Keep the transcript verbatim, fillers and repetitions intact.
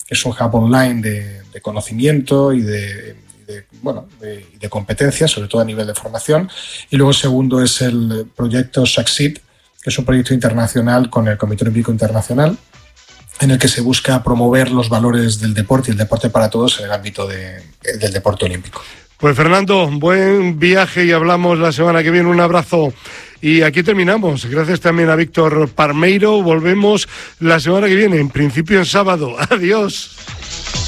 es un hub online de, de conocimiento y de, de, bueno, de, de competencias, sobre todo a nivel de formación. Y luego el segundo es el proyecto Succeed, que es un proyecto internacional con el Comité Olímpico Internacional, en el que se busca promover los valores del deporte y el deporte para todos en el ámbito de, del deporte olímpico. Pues Fernando, buen viaje y hablamos la semana que viene. Un abrazo. Y aquí terminamos. Gracias también a Víctor Parmeiro. Volvemos la semana que viene, en principio en sábado. Adiós.